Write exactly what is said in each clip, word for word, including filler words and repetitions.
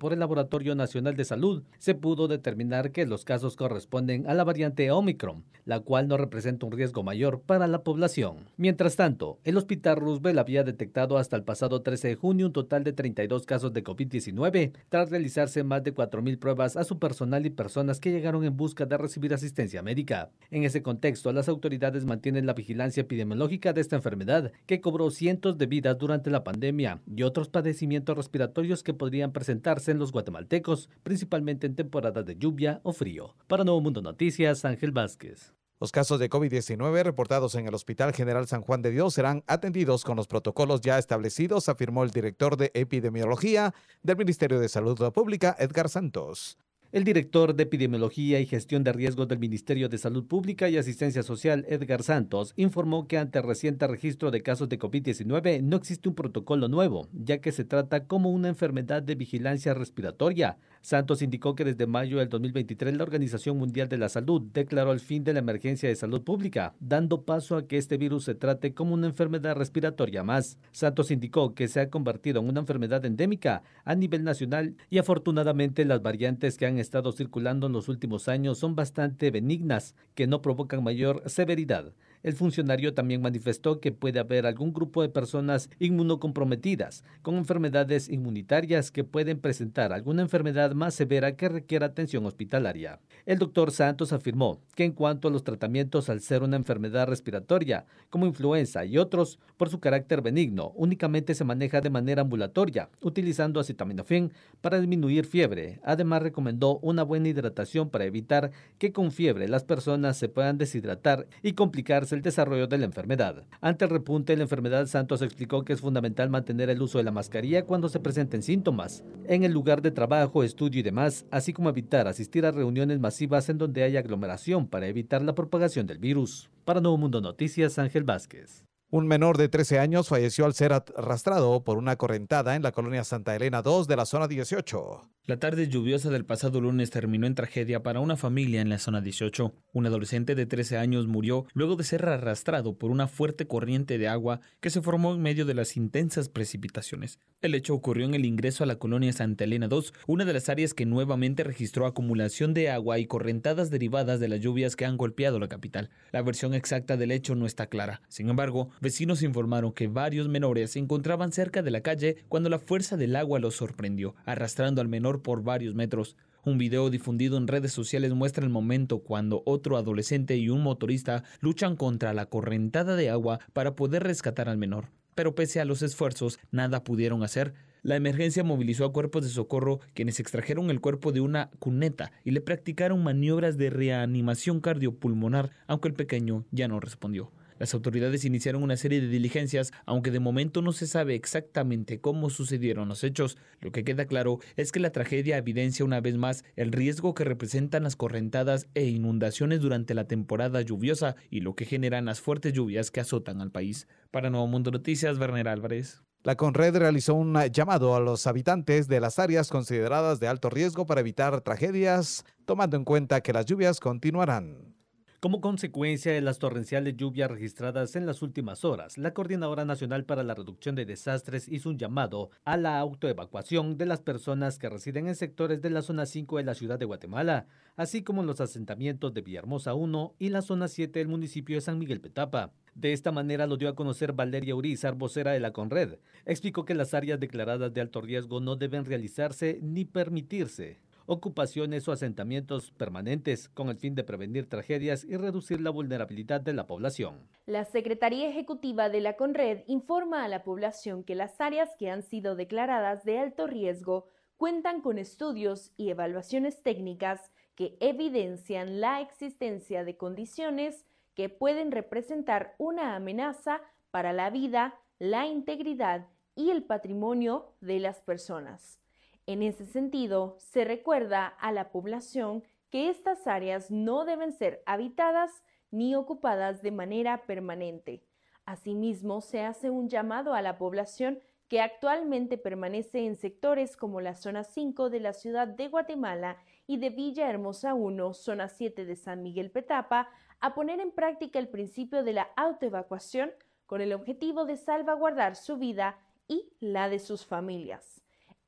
por el Laboratorio Nacional de Salud, se pudo determinar que los casos corresponden a la variante Omicron, la cual no representa un riesgo mayor para la población. Mientras tanto, el Hospital Roosevelt había detectado hasta el pasado trece de junio un total de treinta y dos casos de COVID diecinueve, tras realizarse más de cuatro mil pruebas a su personal y personas que llegaron en busca de recibir asistencia médica. En ese contexto, las autoridades mantienen la vigilancia epidemiológica de esta enfermedad, que cobró cientos de vidas durante la pandemia, y otros padecimientos respiratorios que podrían presentarse en los guatemaltecos, principalmente en temporadas de lluvia o frío. Para Nuevo Mundo Noticias, Ángel Vázquez. Los casos de COVID diecinueve reportados en el Hospital General San Juan de Dios serán atendidos con los protocolos ya establecidos, afirmó el director de Epidemiología del Ministerio de Salud Pública, Edgar Santos. El director de Epidemiología y Gestión de Riesgos del Ministerio de Salud Pública y Asistencia Social, Edgar Santos, informó que ante el reciente registro de casos de COVID diecinueve no existe un protocolo nuevo, ya que se trata como una enfermedad de vigilancia respiratoria. Santos indicó que desde mayo del dos mil veintitrés la Organización Mundial de la Salud declaró el fin de la emergencia de salud pública, dando paso a que este virus se trate como una enfermedad respiratoria más. Santos indicó que se ha convertido en una enfermedad endémica a nivel nacional y afortunadamente las variantes que han estado circulando en los últimos años son bastante benignas, que no provocan mayor severidad. El funcionario también manifestó que puede haber algún grupo de personas inmunocomprometidas con enfermedades inmunitarias que pueden presentar alguna enfermedad más severa que requiera atención hospitalaria. El doctor Santos afirmó que en cuanto a los tratamientos, al ser una enfermedad respiratoria como influenza y otros, por su carácter benigno, únicamente se maneja de manera ambulatoria, utilizando acetaminofén para disminuir fiebre. Además, recomendó una buena hidratación para evitar que con fiebre las personas se puedan deshidratar y complicarse el desarrollo de la enfermedad. Ante el repunte de la enfermedad, Santos explicó que es fundamental mantener el uso de la mascarilla cuando se presenten síntomas en el lugar de trabajo, estudio y demás, así como evitar asistir a reuniones masivas en donde haya aglomeración para evitar la propagación del virus. Para Nuevo Mundo Noticias, Ángel Vázquez. Un menor de trece años falleció al ser arrastrado por una correntada en la colonia Santa Elena dos de la zona dieciocho. La tarde lluviosa del pasado lunes terminó en tragedia para una familia en la zona dieciocho. Un adolescente de trece años murió luego de ser arrastrado por una fuerte corriente de agua que se formó en medio de las intensas precipitaciones. El hecho ocurrió en el ingreso a la colonia Santa Elena dos, una de las áreas que nuevamente registró acumulación de agua y correntadas derivadas de las lluvias que han golpeado la capital. La versión exacta del hecho no está clara. Sin embargo, vecinos informaron que varios menores se encontraban cerca de la calle cuando la fuerza del agua los sorprendió, arrastrando al menor por varios metros. Un video difundido en redes sociales muestra el momento cuando otro adolescente y un motorista luchan contra la correntada de agua para poder rescatar al menor. Pero pese a los esfuerzos, nada pudieron hacer. La emergencia movilizó a cuerpos de socorro, quienes extrajeron el cuerpo de una cuneta y le practicaron maniobras de reanimación cardiopulmonar, aunque el pequeño ya no respondió. Las autoridades iniciaron una serie de diligencias, aunque de momento no se sabe exactamente cómo sucedieron los hechos. Lo que queda claro es que la tragedia evidencia una vez más el riesgo que representan las correntadas e inundaciones durante la temporada lluviosa y lo que generan las fuertes lluvias que azotan al país. Para Nuevo Mundo Noticias, Werner Álvarez. La Conred realizó un llamado a los habitantes de las áreas consideradas de alto riesgo para evitar tragedias, tomando en cuenta que las lluvias continuarán. Como consecuencia de las torrenciales lluvias registradas en las últimas horas, la Coordinadora Nacional para la Reducción de Desastres hizo un llamado a la autoevacuación de las personas que residen en sectores de la zona cinco de la ciudad de Guatemala, así como en los asentamientos de Villahermosa uno y la zona siete del municipio de San Miguel Petapa. De esta manera lo dio a conocer Valeria Urizar, vocera de la Conred. Explicó que las áreas declaradas de alto riesgo no deben realizarse ni permitirse ocupaciones o asentamientos permanentes con el fin de prevenir tragedias y reducir la vulnerabilidad de la población. La Secretaría Ejecutiva de la Conred informa a la población que las áreas que han sido declaradas de alto riesgo cuentan con estudios y evaluaciones técnicas que evidencian la existencia de condiciones que pueden representar una amenaza para la vida, la integridad y el patrimonio de las personas. En ese sentido, se recuerda a la población que estas áreas no deben ser habitadas ni ocupadas de manera permanente. Asimismo, se hace un llamado a la población que actualmente permanece en sectores como la zona cinco de la ciudad de Guatemala y de Villahermosa uno, zona siete de San Miguel Petapa, a poner en práctica el principio de la autoevacuación con el objetivo de salvaguardar su vida y la de sus familias.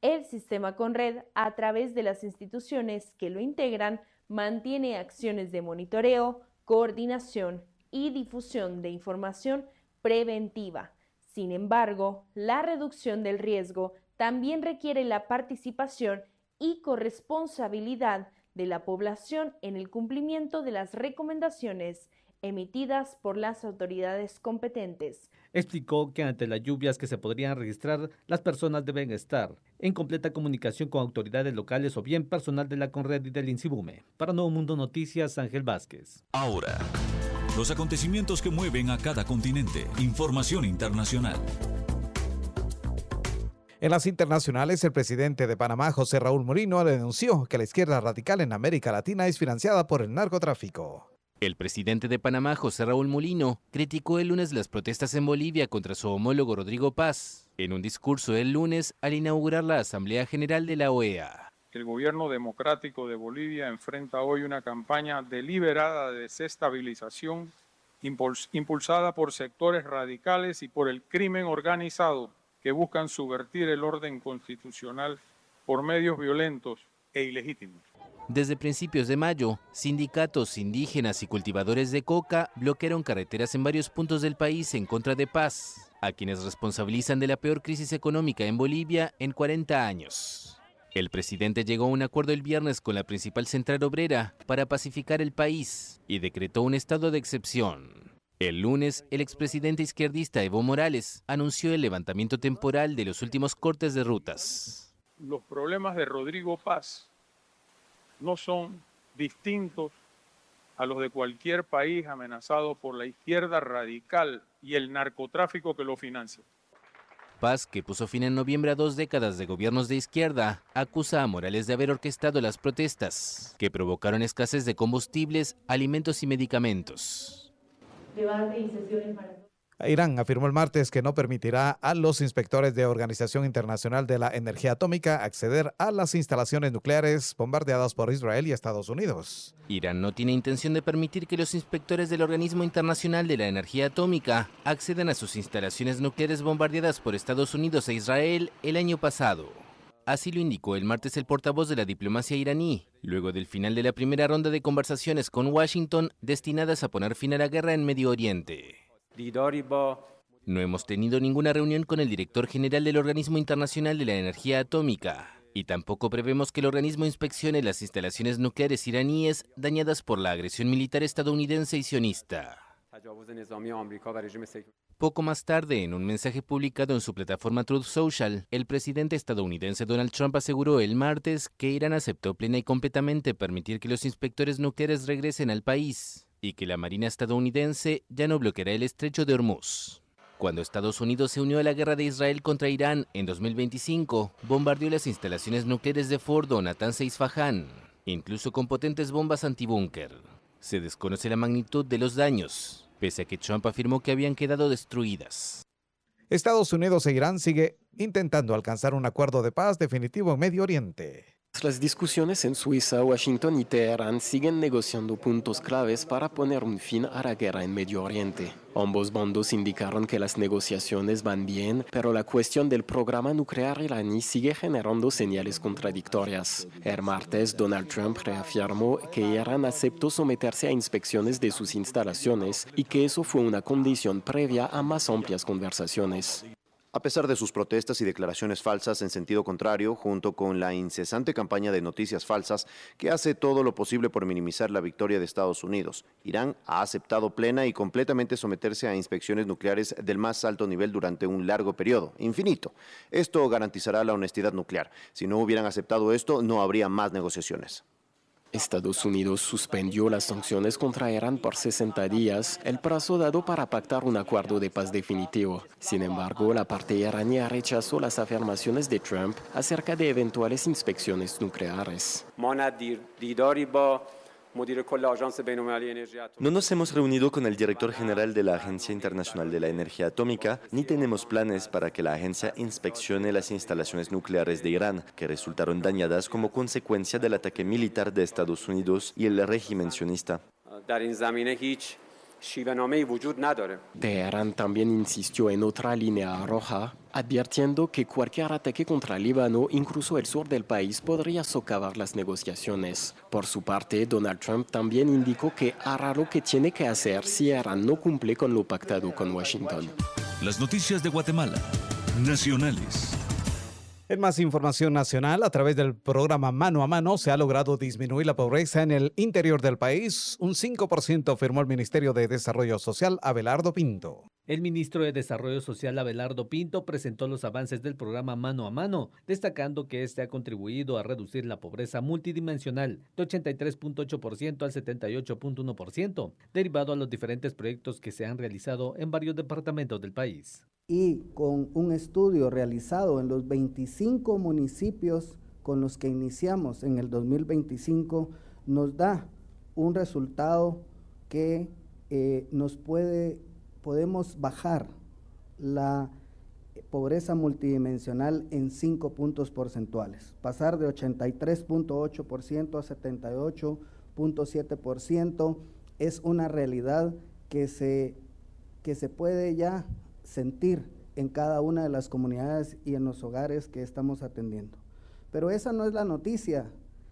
El sistema Conred, a través de las instituciones que lo integran, mantiene acciones de monitoreo, coordinación y difusión de información preventiva. Sin embargo, la reducción del riesgo también requiere la participación y corresponsabilidad de la población en el cumplimiento de las recomendaciones emitidas por las autoridades competentes. Explicó que ante las lluvias que se podrían registrar, las personas deben estar en completa comunicación con autoridades locales o bien personal de la Conred y del INSIBUME. Para Nuevo Mundo Noticias, Ángel Vázquez. Ahora, los acontecimientos que mueven a cada continente. Información internacional. En las internacionales, el presidente de Panamá, José Raúl Mulino, denunció que la izquierda radical en América Latina es financiada por el narcotráfico. El presidente de Panamá, José Raúl Mulino, criticó el lunes las protestas en Bolivia contra su homólogo Rodrigo Paz, en un discurso el lunes al inaugurar la Asamblea General de la O E A. El gobierno democrático de Bolivia enfrenta hoy una campaña deliberada de desestabilización impulsada por sectores radicales y por el crimen organizado que buscan subvertir el orden constitucional por medios violentos e ilegítimos. Desde principios de mayo, sindicatos indígenas y cultivadores de coca bloquearon carreteras en varios puntos del país en contra de Paz, a quienes responsabilizan de la peor crisis económica en Bolivia en cuarenta años. El presidente llegó a un acuerdo el viernes con la principal central obrera para pacificar el país y decretó un estado de excepción. El lunes, el expresidente izquierdista Evo Morales anunció el levantamiento temporal de los últimos cortes de rutas. Los problemas de Rodrigo Paz no son distintos a los de cualquier país amenazado por la izquierda radical y el narcotráfico que lo financia. Paz, que puso fin en noviembre a dos décadas de gobiernos de izquierda, acusa a Morales de haber orquestado las protestas, que provocaron escasez de combustibles, alimentos y medicamentos. Debate y sesiones para... Irán afirmó el martes que no permitirá a los inspectores de Organización Internacional de la Energía Atómica acceder a las instalaciones nucleares bombardeadas por Israel y Estados Unidos. Irán no tiene intención de permitir que los inspectores del Organismo Internacional de la Energía Atómica accedan a sus instalaciones nucleares bombardeadas por Estados Unidos e Israel el año pasado. Así lo indicó el martes el portavoz de la diplomacia iraní, luego del final de la primera ronda de conversaciones con Washington destinadas a poner fin a la guerra en Medio Oriente. No hemos tenido ninguna reunión con el director general del Organismo Internacional de la Energía Atómica y tampoco prevemos que el organismo inspeccione las instalaciones nucleares iraníes dañadas por la agresión militar estadounidense y sionista. Poco más tarde, en un mensaje publicado en su plataforma Truth Social, el presidente estadounidense Donald Trump aseguró el martes que Irán aceptó plena y completamente permitir que los inspectores nucleares regresen al país y que la Marina estadounidense ya no bloqueará el estrecho de Hormuz. Cuando Estados Unidos se unió a la guerra de Israel contra Irán en dos mil veinticinco, bombardeó las instalaciones nucleares de Fordo, Natanz e Isfahán, incluso con potentes bombas antibúnker. Se desconoce la magnitud de los daños, pese a que Trump afirmó que habían quedado destruidas. Estados Unidos e Irán sigue intentando alcanzar un acuerdo de paz definitivo en Medio Oriente. Las discusiones en Suiza, Washington y Teherán siguen negociando puntos claves para poner un fin a la guerra en Medio Oriente. Ambos bandos indicaron que las negociaciones van bien, pero la cuestión del programa nuclear iraní sigue generando señales contradictorias. El martes, Donald Trump reafirmó que Irán aceptó someterse a inspecciones de sus instalaciones y que eso fue una condición previa a más amplias conversaciones. A pesar de sus protestas y declaraciones falsas en sentido contrario, junto con la incesante campaña de noticias falsas que hace todo lo posible por minimizar la victoria de Estados Unidos, Irán ha aceptado plena y completamente someterse a inspecciones nucleares del más alto nivel durante un largo periodo, infinito. Esto garantizará la honestidad nuclear. Si no hubieran aceptado esto, no habría más negociaciones. Estados Unidos suspendió las sanciones contra Irán por sesenta días, el plazo dado para pactar un acuerdo de paz definitivo. Sin embargo, la parte iraní rechazó las afirmaciones de Trump acerca de eventuales inspecciones nucleares. No nos hemos reunido con el director general de la Agencia Internacional de la Energía Atómica, ni tenemos planes para que la agencia inspeccione las instalaciones nucleares de Irán, que resultaron dañadas como consecuencia del ataque militar de Estados Unidos y el régimen sionista. Teherán también insistió en otra línea roja, advirtiendo que cualquier ataque contra Líbano, incluso el sur del país, podría socavar las negociaciones. Por su parte, Donald Trump también indicó que hará lo que tiene que hacer si Irán no cumple con lo pactado con Washington. Las noticias de Guatemala, nacionales. En más información nacional, a través del programa Mano a Mano se ha logrado disminuir la pobreza en el interior del país. Un cinco por ciento, afirmó el Ministerio de Desarrollo Social, Abelardo Pinto. El ministro de Desarrollo Social, Abelardo Pinto, presentó los avances del programa Mano a Mano, destacando que este ha contribuido a reducir la pobreza multidimensional de ochenta y tres punto ocho por ciento al setenta y ocho punto uno por ciento, derivado a los diferentes proyectos que se han realizado en varios departamentos del país. Y con un estudio realizado en los veinticinco municipios con los que iniciamos en el dos mil veinticinco, nos da un resultado que eh, nos puede, podemos bajar la pobreza multidimensional en cinco puntos porcentuales, pasar de ochenta y tres punto ocho por ciento a setenta y ocho punto siete por ciento es una realidad que se, que se puede ya sentir en cada una de las comunidades y en los hogares que estamos atendiendo. Pero esa no es la noticia,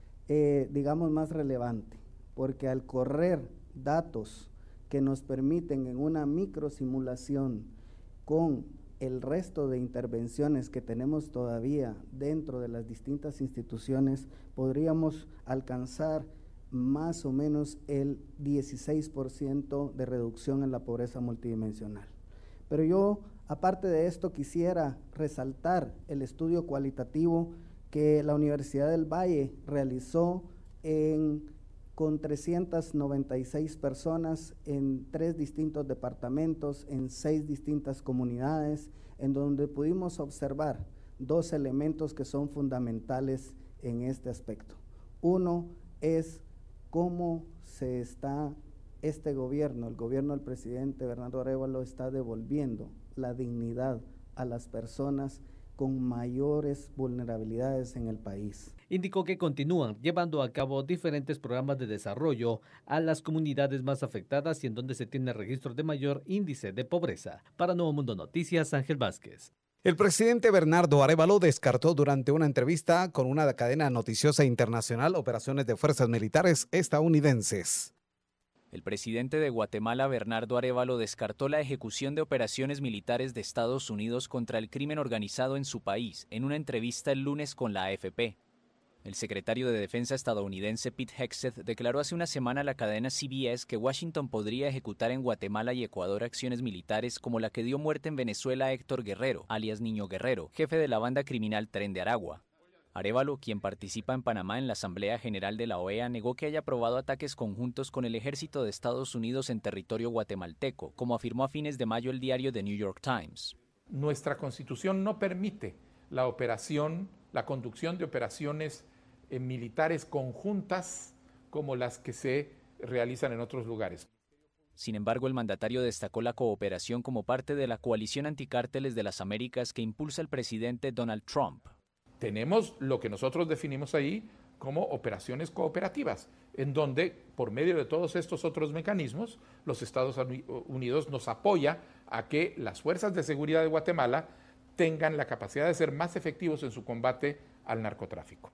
eh, digamos, más relevante, porque al correr datos que nos permiten en una microsimulación con el resto de intervenciones que tenemos todavía dentro de las distintas instituciones, podríamos alcanzar más o menos el dieciséis por ciento de reducción en la pobreza multidimensional. Pero yo, aparte de esto, quisiera resaltar el estudio cualitativo que la Universidad del Valle realizó en, con trescientas noventa y seis personas en tres distintos departamentos, en seis distintas comunidades, en donde pudimos observar dos elementos que son fundamentales en este aspecto. Uno es cómo se está este gobierno, el gobierno del presidente Bernardo Arévalo, está devolviendo la dignidad a las personas con mayores vulnerabilidades en el país. Indicó que continúan llevando a cabo diferentes programas de desarrollo a las comunidades más afectadas y en donde se tiene registro de mayor índice de pobreza. Para Nuevo Mundo Noticias, Ángel Vázquez. El presidente Bernardo Arévalo descartó durante una entrevista con una cadena noticiosa internacional operaciones de fuerzas militares estadounidenses. El presidente de Guatemala, Bernardo Arévalo, descartó la ejecución de operaciones militares de Estados Unidos contra el crimen organizado en su país en una entrevista el lunes con la A F P. El secretario de Defensa estadounidense Pete Hegseth declaró hace una semana a la cadena C B S que Washington podría ejecutar en Guatemala y Ecuador acciones militares como la que dio muerte en Venezuela a Héctor Guerrero, alias Niño Guerrero, jefe de la banda criminal Tren de Aragua. Arévalo, quien participa en Panamá en la Asamblea General de la O E A, negó que haya aprobado ataques conjuntos con el ejército de Estados Unidos en territorio guatemalteco, como afirmó a fines de mayo el diario The New York Times. Nuestra Constitución no permite la operación, la conducción de operaciones eh, militares conjuntas como las que se realizan en otros lugares. Sin embargo, el mandatario destacó la cooperación como parte de la coalición anticárteles de las Américas que impulsa el presidente Donald Trump. Tenemos lo que nosotros definimos ahí como operaciones cooperativas, en donde, por medio de todos estos otros mecanismos, los Estados Unidos nos apoya a que las fuerzas de seguridad de Guatemala tengan la capacidad de ser más efectivos en su combate al narcotráfico.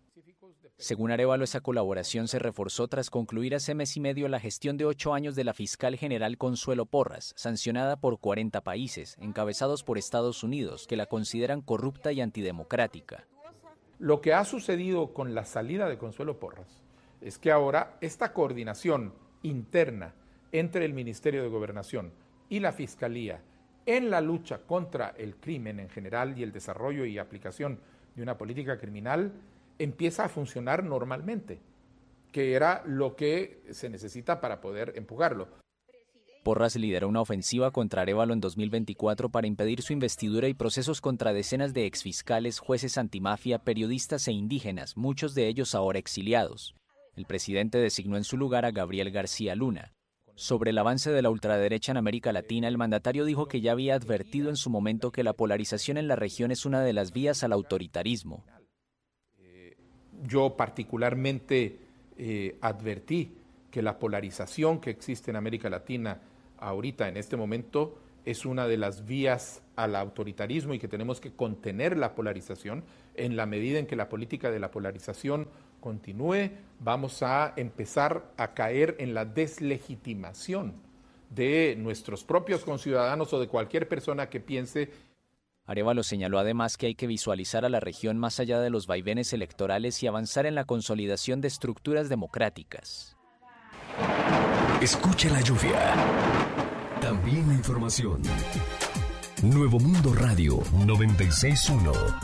Según Arévalo, esa colaboración se reforzó tras concluir hace mes y medio la gestión de ocho años de la fiscal general Consuelo Porras, sancionada por cuarenta países, encabezados por Estados Unidos, que la consideran corrupta y antidemocrática. Lo que ha sucedido con la salida de Consuelo Porras es que ahora esta coordinación interna entre el Ministerio de Gobernación y la Fiscalía en la lucha contra el crimen en general y el desarrollo y aplicación de una política criminal empieza a funcionar normalmente, que era lo que se necesita para poder empujarlo. Porras lideró una ofensiva contra Arévalo en dos mil veinticuatro para impedir su investidura y procesos contra decenas de exfiscales, jueces antimafia, periodistas e indígenas, muchos de ellos ahora exiliados. El presidente designó en su lugar a Gabriel García Luna. Sobre el avance de la ultraderecha en América Latina, el mandatario dijo que ya había advertido en su momento que la polarización en la región es una de las vías al autoritarismo. Yo particularmente eh, advertí que la polarización que existe en América Latina ahorita, en este momento, es una de las vías al autoritarismo y que tenemos que contener la polarización. En la medida en que la política de la polarización continúe, vamos a empezar a caer en la deslegitimación de nuestros propios conciudadanos o de cualquier persona que piense. Arévalo señaló además que hay que visualizar a la región más allá de los vaivenes electorales y avanzar en la consolidación de estructuras democráticas. Escucha la lluvia. También la información. Nuevo Mundo Radio noventa y seis punto uno.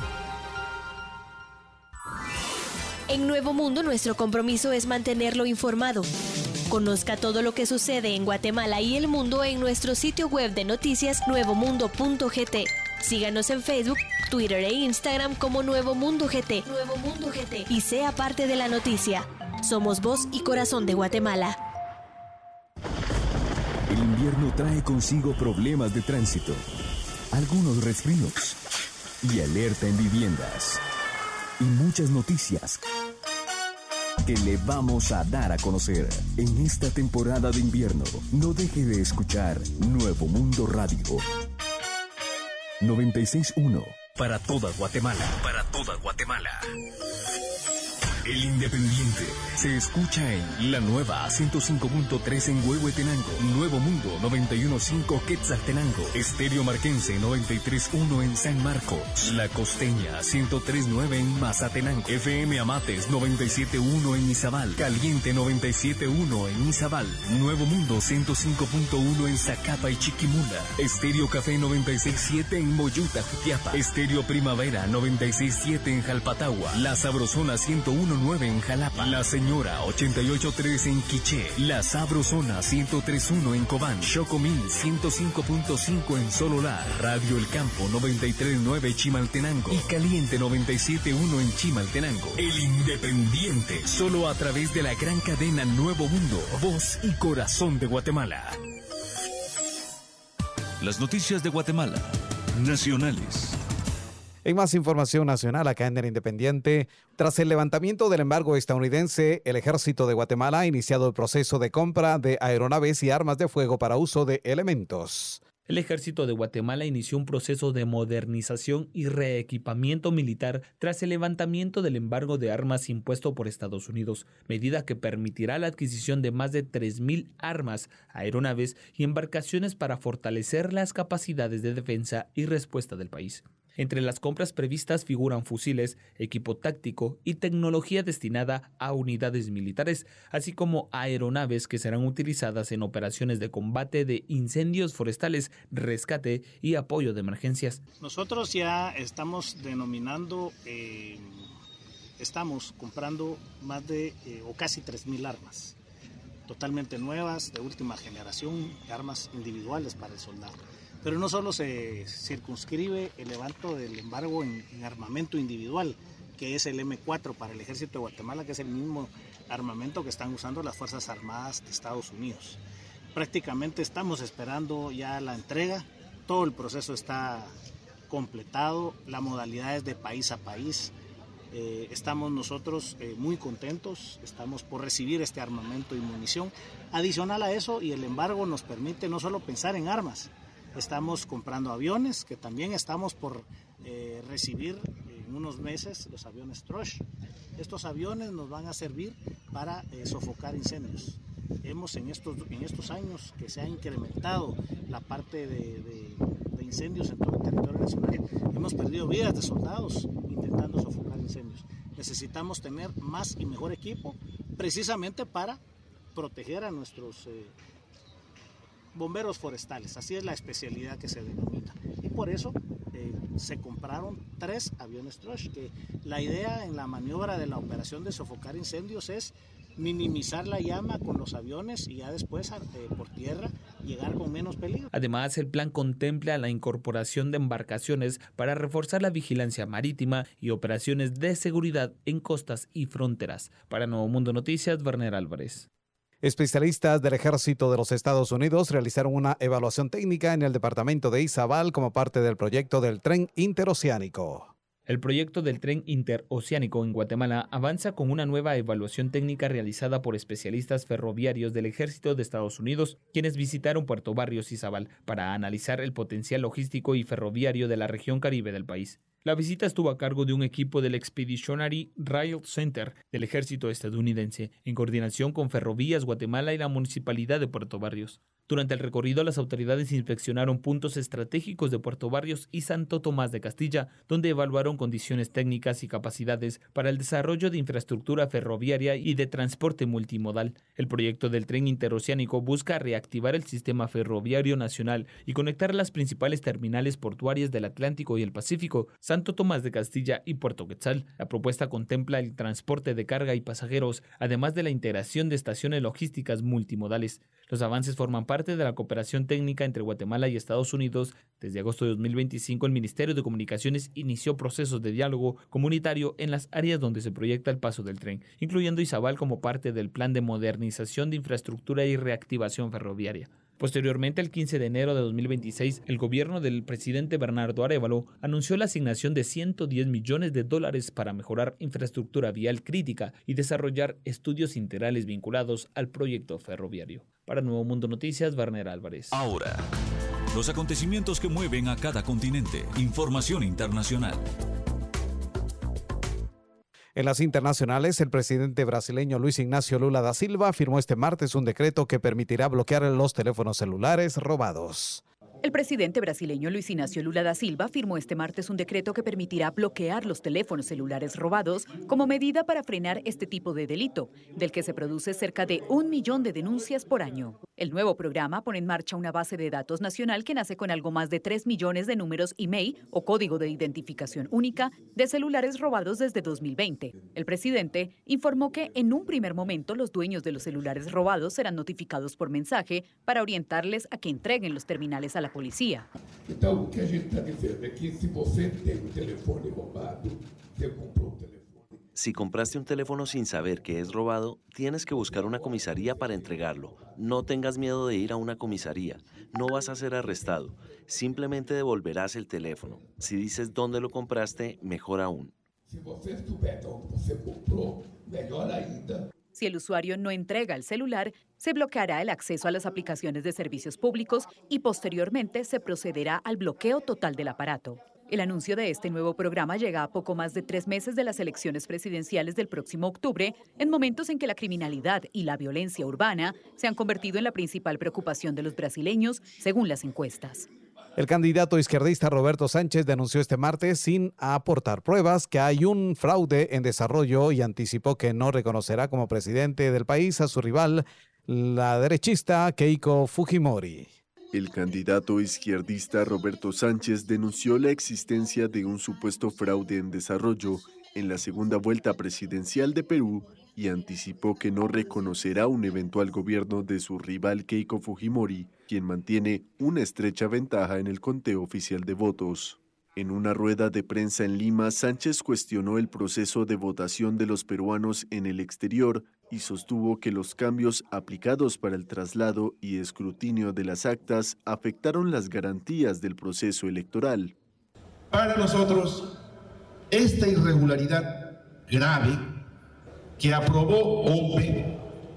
En Nuevo Mundo nuestro compromiso es mantenerlo informado. Conozca todo lo que sucede en Guatemala y el mundo en nuestro sitio web de noticias nuevo mundo punto g t. Síganos en Facebook, Twitter e Instagram como Nuevo Mundo G T. Nuevo Mundo G T. Y sea parte de la noticia. Somos voz y corazón de Guatemala. El invierno trae consigo problemas de tránsito, algunos resfríos y alerta en viviendas. Y muchas noticias que le vamos a dar a conocer en esta temporada de invierno. No deje de escuchar Nuevo Mundo Radio noventa y seis punto uno para toda Guatemala. Para toda Guatemala. El Independiente se escucha en la nueva ciento cinco punto tres en Huehuetenango, Nuevo Mundo noventa y uno punto cinco Quetzaltenango, Estéreo Marquense noventa y tres punto uno en San Marcos, La Costeña ciento tres punto nueve en Mazatenango, F M Amates noventa y siete punto uno en Izabal, Caliente noventa y siete punto uno en Izabal, Nuevo Mundo ciento cinco punto uno en Zacapa y Chiquimula, Estéreo Café noventa y seis punto siete en Moyuta, Jutiapa, Estéreo Primavera noventa y seis punto siete en Jalpatagua, La Sabrosona ciento uno punto nueve en Jalapa, La Señora ochenta y ocho punto tres en Quiché, La Sabrosona ciento tres punto uno en Cobán, Chocomil ciento cinco punto cinco en Sololá, Radio El Campo noventa y tres punto nueve Chimaltenango y Caliente noventa y siete punto uno en Chimaltenango. El Independiente, solo a través de la gran cadena Nuevo Mundo, voz y corazón de Guatemala. Las noticias de Guatemala, nacionales. En más información nacional acá en el Independiente, tras el levantamiento del embargo estadounidense, el Ejército de Guatemala ha iniciado el proceso de compra de aeronaves y armas de fuego para uso de elementos. El Ejército de Guatemala inició un proceso de modernización y reequipamiento militar tras el levantamiento del embargo de armas impuesto por Estados Unidos, medida que permitirá la adquisición de más de tres mil armas, aeronaves y embarcaciones para fortalecer las capacidades de defensa y respuesta del país. Entre las compras previstas figuran fusiles, equipo táctico y tecnología destinada a unidades militares, así como aeronaves que serán utilizadas en operaciones de combate de incendios forestales, rescate y apoyo de emergencias. Nosotros ya estamos denominando, eh, estamos comprando más de eh, o casi tres mil armas, totalmente nuevas, de última generación, armas individuales para el soldado. Pero no solo se circunscribe el levanto del embargo en, en armamento individual, que es el eme cuatro para el Ejército de Guatemala, que es el mismo armamento que están usando las Fuerzas Armadas de Estados Unidos. Prácticamente estamos esperando ya la entrega, todo el proceso está completado, la modalidad es de país a país. Eh, estamos nosotros eh, muy contentos, estamos por recibir este armamento y munición. Adicional a eso, y el embargo nos permite no solo pensar en armas, estamos comprando aviones, que también estamos por eh, recibir en unos meses los aviones Trush. Estos aviones nos van a servir para eh, sofocar incendios. Hemos en estos, en estos años que se ha incrementado la parte de, de, de incendios en todo el territorio nacional, hemos perdido vidas de soldados intentando sofocar incendios. Necesitamos tener más y mejor equipo precisamente para proteger a nuestros eh, bomberos forestales, así es la especialidad que se denomina. Y por eso eh, se compraron tres aviones Trush, que la idea en la maniobra de la operación de sofocar incendios es minimizar la llama con los aviones y ya después eh, por tierra llegar con menos peligro. Además, el plan contempla la incorporación de embarcaciones para reforzar la vigilancia marítima y operaciones de seguridad en costas y fronteras. Para Nuevo Mundo Noticias, Werner Álvarez. Especialistas del Ejército de los Estados Unidos realizaron una evaluación técnica en el departamento de Izabal como parte del proyecto del tren interoceánico. El proyecto del tren interoceánico en Guatemala avanza con una nueva evaluación técnica realizada por especialistas ferroviarios del Ejército de Estados Unidos, quienes visitaron Puerto Barrios y Zabal para analizar el potencial logístico y ferroviario de la región caribe del país. La visita estuvo a cargo de un equipo del Expeditionary Rail Center del Ejército estadounidense, en coordinación con Ferrovías Guatemala y la Municipalidad de Puerto Barrios. Durante el recorrido, las autoridades inspeccionaron puntos estratégicos de Puerto Barrios y Santo Tomás de Castilla, donde evaluaron condiciones técnicas y capacidades para el desarrollo de infraestructura ferroviaria y de transporte multimodal. El proyecto del tren interoceánico busca reactivar el sistema ferroviario nacional y conectar las principales terminales portuarias del Atlántico y el Pacífico, Santo Tomás de Castilla y Puerto Quetzal. La propuesta contempla el transporte de carga y pasajeros, además de la integración de estaciones logísticas multimodales. Los avances forman parte de la cooperación técnica entre Guatemala y Estados Unidos. Desde agosto de dos mil veinticinco, el Ministerio de Comunicaciones inició procesos de diálogo comunitario en las áreas donde se proyecta el paso del tren, incluyendo Izabal como parte del Plan de Modernización de Infraestructura y Reactivación Ferroviaria. Posteriormente, el quince de enero de dos mil veintiséis, el gobierno del presidente Bernardo Arévalo anunció la asignación de ciento diez millones de dólares para mejorar infraestructura vial crítica y desarrollar estudios integrales vinculados al proyecto ferroviario. Para Nuevo Mundo Noticias, Werner Álvarez. Ahora, los acontecimientos que mueven a cada continente. Información internacional. En las internacionales, el presidente brasileño Luis Ignacio Lula da Silva firmó este martes un decreto que permitirá bloquear los teléfonos celulares robados. El presidente brasileño Luis Ignacio Lula da Silva firmó este martes un decreto que permitirá bloquear los teléfonos celulares robados como medida para frenar este tipo de delito, del que se produce cerca de un millón de denuncias por año. El nuevo programa pone en marcha una base de datos nacional que nace con algo más de tres millones de números email o código de identificación única de celulares robados desde dos mil veinte. El presidente informó que en un primer momento los dueños de los celulares robados serán notificados por mensaje para orientarles a que entreguen los terminales a la policía. Então, o que a gente está dizendo é que se você tem um telefone roubado, você comprou um telefone. Si compraste un teléfono sin saber que es robado, tienes que buscar una comisaría para entregarlo. No tengas miedo de ir a una comisaría. No vas a ser arrestado. Simplemente devolverás el teléfono. Si dices dónde lo compraste, mejor aún. Se você souber onde você comprou, melhor ainda. Si el usuario no entrega el celular, se bloqueará el acceso a las aplicaciones de servicios públicos y posteriormente se procederá al bloqueo total del aparato. El anuncio de este nuevo programa llega a poco más de tres meses de las elecciones presidenciales del próximo octubre, en momentos en que la criminalidad y la violencia urbana se han convertido en la principal preocupación de los brasileños, según las encuestas. El candidato izquierdista Roberto Sánchez denunció este martes, sin aportar pruebas, que hay un fraude en desarrollo y anticipó que no reconocerá como presidente del país a su rival, la derechista Keiko Fujimori. El candidato izquierdista Roberto Sánchez denunció la existencia de un supuesto fraude en desarrollo en la segunda vuelta presidencial de Perú y anticipó que no reconocerá un eventual gobierno de su rival Keiko Fujimori, quien mantiene una estrecha ventaja en el conteo oficial de votos. En una rueda de prensa en Lima, Sánchez cuestionó el proceso de votación de los peruanos en el exterior y sostuvo que los cambios aplicados para el traslado y escrutinio de las actas afectaron las garantías del proceso electoral. Para nosotros, esta irregularidad grave que aprobó O M P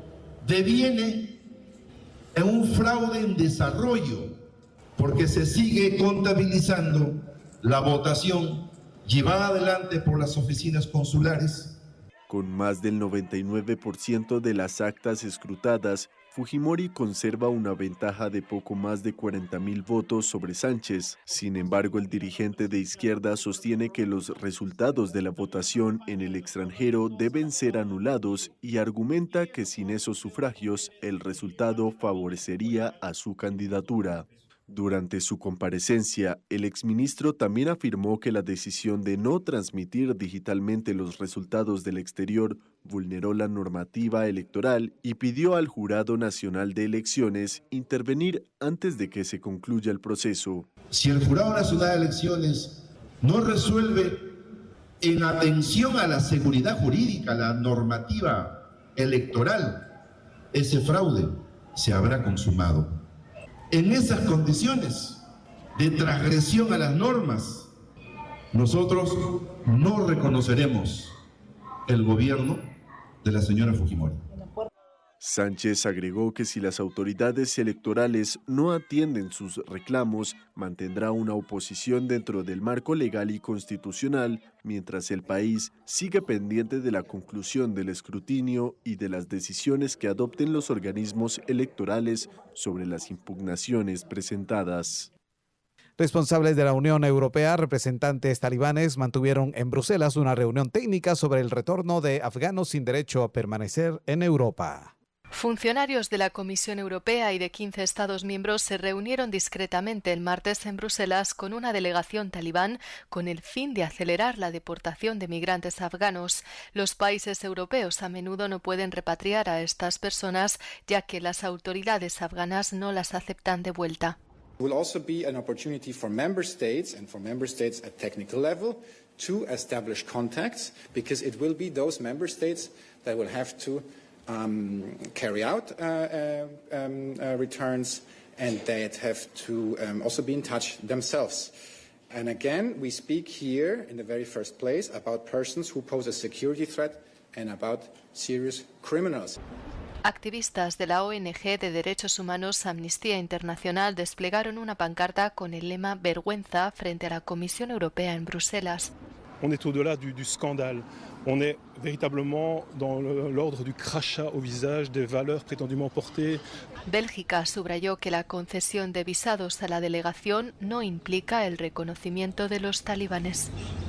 deviene en un fraude en desarrollo, porque se sigue contabilizando la votación llevada adelante por las oficinas consulares. Con más del noventa y nueve por ciento de las actas escrutadas, Fujimori conserva una ventaja de poco más de cuarenta mil votos sobre Sánchez. Sin embargo, el dirigente de izquierda sostiene que los resultados de la votación en el extranjero deben ser anulados y argumenta que sin esos sufragios el resultado favorecería a su candidatura. Durante su comparecencia, el exministro también afirmó que la decisión de no transmitir digitalmente los resultados del exterior vulneró la normativa electoral y pidió al Jurado Nacional de Elecciones intervenir antes de que se concluya el proceso. Si el Jurado Nacional de Elecciones no resuelve en atención a la seguridad jurídica, la normativa electoral, ese fraude se habrá consumado. En esas condiciones de transgresión a las normas, nosotros no reconoceremos el gobierno de la señora Fujimori. Sánchez agregó que si las autoridades electorales no atienden sus reclamos, mantendrá una oposición dentro del marco legal y constitucional, mientras el país sigue pendiente de la conclusión del escrutinio y de las decisiones que adopten los organismos electorales sobre las impugnaciones presentadas. Responsables de la Unión Europea, representantes talibanes, mantuvieron en Bruselas una reunión técnica sobre el retorno de afganos sin derecho a permanecer en Europa. Funcionarios de la Comisión Europea y de quince Estados miembros se reunieron discretamente el martes en Bruselas con una delegación talibán con el fin de acelerar la deportación de migrantes afganos. Los países europeos a menudo no pueden repatriar a estas personas, ya que las autoridades afganas no las aceptan de vuelta. Will also be an opportunity for member states and for member states at technical level to establish contacts, because it will be those member states that will have to um, carry out uh, uh, um, uh, returns, and they have to um, also be in touch themselves. And again, we speak here in the very first place about persons who pose a security threat and about serious criminals. Activistas de la O N G de Derechos Humanos Amnistía Internacional desplegaron una pancarta con el lema Vergüenza frente a la Comisión Europea en Bruselas. On est au-delà du, du scandale. On est véritablement dans l'ordre du crachat au visage des valeurs prétendument portées. Bélgica subrayó que la concesión de visados a la delegación no implica el reconocimiento de los talibanes.